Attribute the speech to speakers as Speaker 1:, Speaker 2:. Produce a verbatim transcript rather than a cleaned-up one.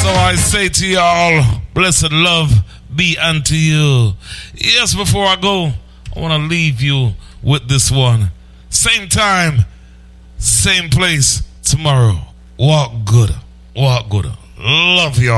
Speaker 1: So I say to y'all, blessed love be unto you. Yes, before I go, I want to leave you with this one. Same time, same place tomorrow. Walk good. Walk good. Love y'all.